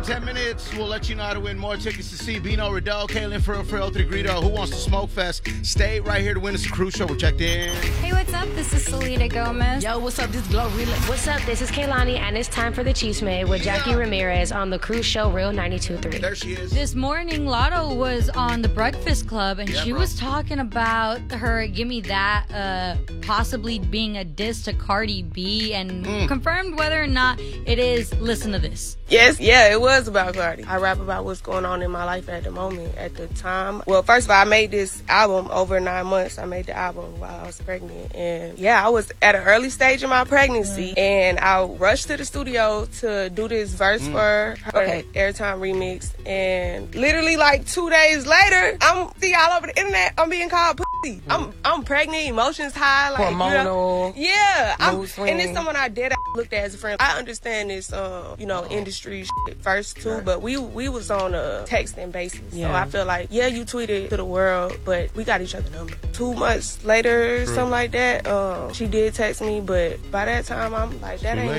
10 minutes, we'll let you know how to win more tickets to see Bino, Riddell, Kaylin, Frill, The Greedo, Who Wants to Smoke Fest. Stay right here to win us a cruise show. We're checked in. Hey, what's up? This is Selena Gomez. Yo, what's up? This is Glorilla. What's up? This is Kaylani, and it's time for the Chisme with Jackie Ramirez on the cruise show Real 92.3. There she is. This morning, Lotto was on the Breakfast Club, and she was talking about her Gimme That possibly being a diss to Cardi B, and confirmed whether or not it is. Listen to this. Yes, yeah, it was about Cardi. I rap about what's going on in my life at the moment, at the time. Well, first of all, I made this album over 9 months. I made the album while I was pregnant. And yeah, I was at an early stage of my pregnancy. And I rushed to the studio to do this verse for her Airtime remix. And literally like 2 days later, I'm see all over the internet, I'm being called pussy. I'm pregnant, emotions high. Like, hormonal. Yeah. And it's someone I did looked at as a friend. I understand this, industry shit first too, but we was on a texting basis. So I feel like, yeah, you tweeted to the world, but we got each other number. 2 months later, something like that, she did text me, but by that time I'm like, that ain't